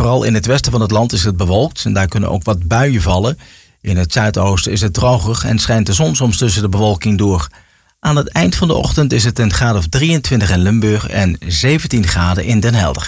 Vooral in het westen van het land is het bewolkt en daar kunnen ook wat buien vallen. In het zuidoosten is het droger en schijnt de zon soms tussen de bewolking door. Aan het eind van de ochtend is het een graad of 23 in Limburg en 17 graden in Den Helder.